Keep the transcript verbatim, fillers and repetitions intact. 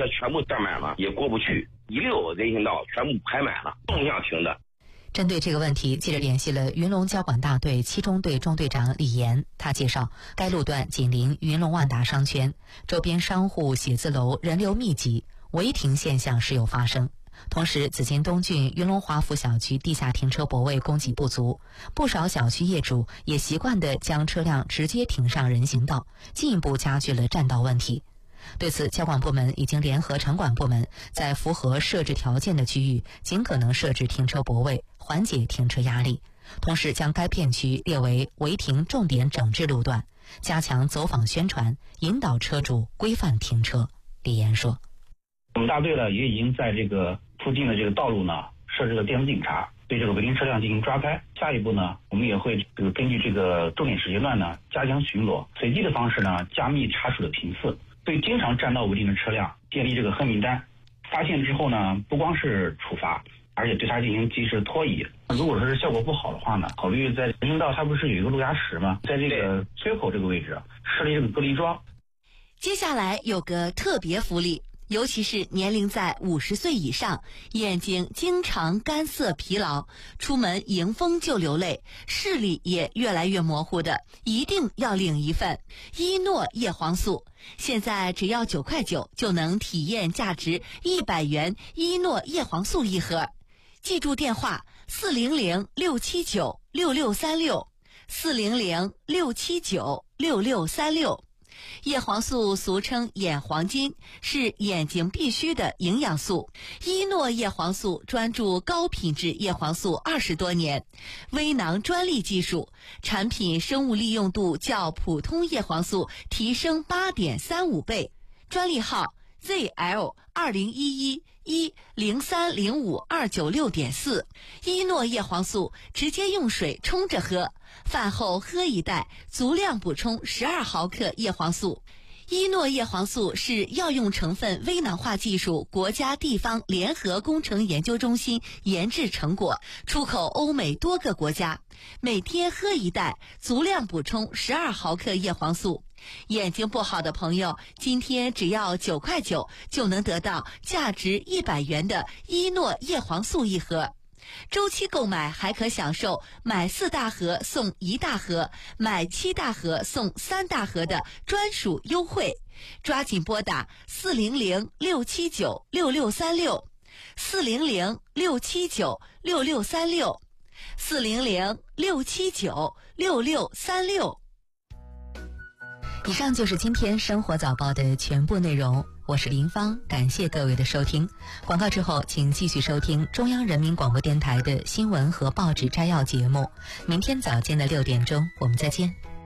全部占满了，也过不去，一溜人行道全部排满了，纵向停的。 针对这个问题，记者联系了云龙交管大队七中队中队长李岩，他介绍，该路段紧邻云龙万达商圈，周边商户、写字楼人流密集，违停现象时有发生。同时，紫金东郡云龙华府小区地下停车泊位供给不足，不少小区业主也习惯地将车辆直接停上人行道，进一步加剧了占道问题。对此，交管部门已经联合城管部门，在符合设置条件的区域尽可能设置停车泊位，缓解停车压力。同时，将该片区列为违停重点整治路段，加强走访宣传，引导车主规范停车。李岩说：“ 我们大队呢也已经在这个附近的这个道路呢设置了电子警察，对这个违停车辆进行抓拍。下一步呢，我们也会这个根据这个重点时间段呢加强巡逻，随机的方式呢加密查处的频次。”对经常占道违停的车辆建立这个黑名单，发现之后呢，不光是处罚，而且对它进行及时拖移。如果说是效果不好的话呢，考虑在人行道它不是有一个路牙石吗？在这个缺口这个位置设立这个隔离桩。 接下来有个特别福利，尤其是年龄在五十岁以上，眼睛经常干涩疲劳，出门迎风就流泪，视力也越来越模糊的，一定要领一份伊诺叶黄素。现在只要九块九就能体验价值一百元伊诺叶黄素一盒。记住电话四零零六七九六六三六，四零零六七九六六三六。叶黄素俗称眼黄金，是眼睛必需的营养素。伊诺叶黄素专注高品质叶黄素二十多年，微囊专利技术，产品生物利用度较普通叶黄素提升 八点三五 倍。专利号 Z L 二零一一一零三零五二九六点四。伊诺叶黄素直接用水冲着喝，饭后喝一袋，足量补充十二毫克叶黄素。伊诺叶黄素是药用成分微囊化技术国家地方联合工程研究中心研制成果，出口欧美多个国家。每天喝一袋，足量补充十二毫克叶黄素。眼睛不好的朋友，今天只要九块九就能得到价值一百元的伊诺叶黄素一盒。周期购买还可享受买四大盒送一大盒，买七大盒送三大盒的专属优惠。抓紧拨打四零零六七九六六三六，四零零六七九六六三六，四零零六七九六六三六。 以上就是今天生活早报的全部内容，我是林芳，感谢各位的收听。广告之后，请继续收听中央人民广播电台的新闻和报纸摘要节目。明天早间的六点钟，我们再见。